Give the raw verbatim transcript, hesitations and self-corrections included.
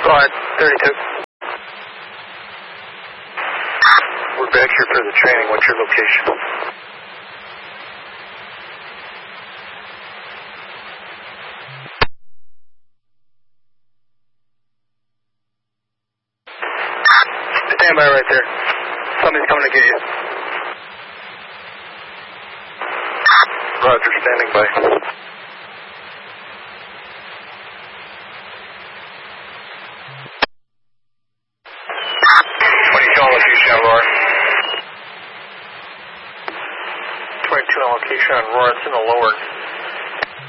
five, thirty-two. We're back here for the training. What's your location? Stand by right there. Somebody's coming to get you. Roger, standing by. twenty-two on location, Aurora. twenty-two on location, Aurora. It's in the lower